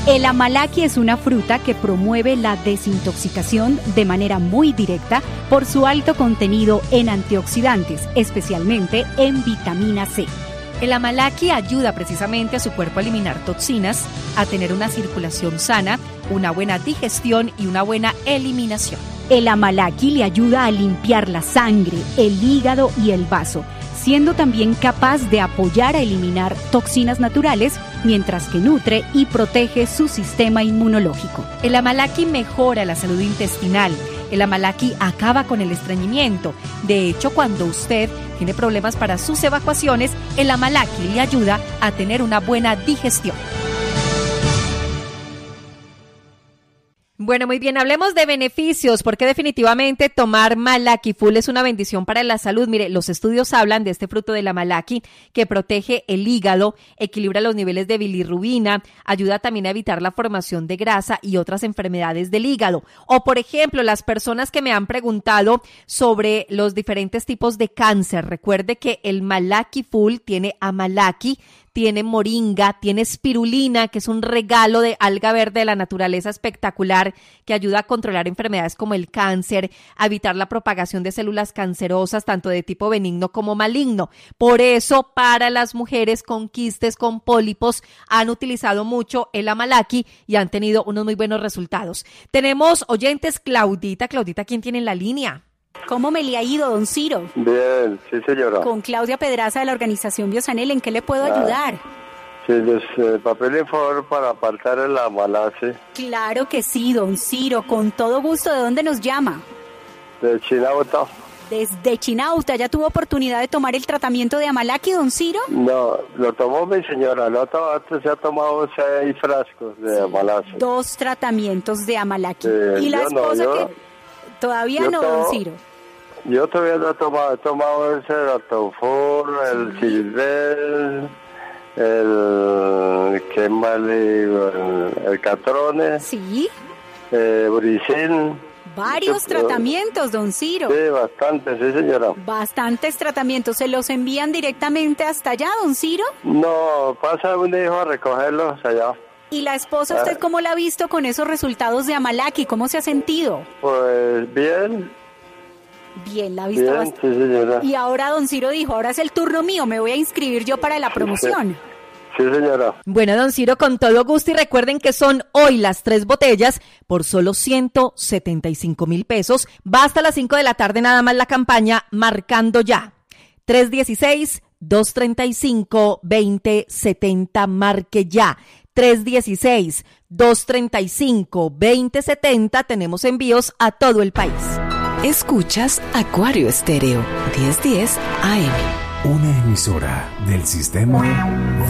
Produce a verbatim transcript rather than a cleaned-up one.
El amalaki es una fruta que promueve la desintoxicación de manera muy directa por su alto contenido en antioxidantes, especialmente en vitamina C. El amalaki ayuda precisamente a su cuerpo a eliminar toxinas, a tener una circulación sana, una buena digestión y una buena eliminación. El amalaki le ayuda a limpiar la sangre, el hígado y el vaso, siendo también capaz de apoyar a eliminar toxinas naturales, mientras que nutre y protege su sistema inmunológico. El amalaki mejora la salud intestinal. El amalaki acaba con el estreñimiento. De hecho, cuando usted tiene problemas para sus evacuaciones, el amalaki le ayuda a tener una buena digestión. Bueno, muy bien, hablemos de beneficios, porque definitivamente tomar Malaki Full es una bendición para la salud. Mire, los estudios hablan de este fruto de la Malaki que protege el hígado, equilibra los niveles de bilirrubina, ayuda también a evitar la formación de grasa y otras enfermedades del hígado. O, por ejemplo, las personas que me han preguntado sobre los diferentes tipos de cáncer, recuerde que el Malaki Full tiene amalaki, tiene moringa, tiene espirulina, que es un regalo de alga verde de la naturaleza espectacular que ayuda a controlar enfermedades como el cáncer, a evitar la propagación de células cancerosas, tanto de tipo benigno como maligno. Por eso, para las mujeres con quistes, con pólipos, han utilizado mucho el amalaki y han tenido unos muy buenos resultados. Tenemos oyentes, Claudita. Claudita, ¿quién tiene en la línea? ¿Cómo me le ha ido, don Ciro? Bien, sí, señora. Con Claudia Pedraza de la organización Biosanel, ¿en qué le puedo ah, ayudar? Sí, les eh, papel de favor para apartar el amalaki. Claro que sí, don Ciro, con todo gusto. ¿De dónde nos llama? De Chinauta. Desde Chinauta. ¿Ya tuvo oportunidad de tomar el tratamiento de amalaki, don Ciro? No, lo tomó mi señora. No, antes se ha tomado seis frascos de amalaki. Dos tratamientos de amalaki. Sí, ¿Y la esposa no, yo, que todavía yo no, tomo, don Ciro? Yo todavía no he tomado, he tomado el Seratofor, el Silvel, el, ¿qué más le digo? El, el Catrone. Sí. Eh, Bricil. Varios sí, tratamientos, don Ciro. Sí, bastantes, sí, señora. Bastantes tratamientos. ¿Se los envían directamente hasta allá, don Ciro? No, pasa un hijo a recogerlos allá. ¿Y la esposa, usted cómo la ha visto con esos resultados de amalaki? ¿Cómo se ha sentido? Pues bien. Bien, la ha visto bastante. Sí, señora. Y ahora don Ciro dijo, ahora es el turno mío, me voy a inscribir yo para la promoción. Sí, sí, señora. Bueno, don Ciro, con todo gusto, y recuerden que son hoy las tres botellas por solo ciento setenta y cinco mil pesos. Va hasta las cinco de la tarde nada más la campaña, marcando ya. tres uno seis, dos tres cinco, dos cero siete cero, marque ya. tres uno seis, dos tres cinco, dos cero siete cero, tenemos envíos a todo el país. Escuchas Acuario Estéreo, diez diez A M. Una emisora del sistema